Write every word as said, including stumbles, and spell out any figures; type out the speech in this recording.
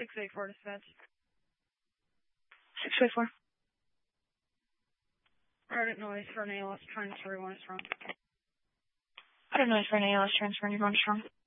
six eight four dispatch. six eight four. Ardent noise for an A L S transfer when it's wrong. Ardent noise for an A L S transfer when you're going strong.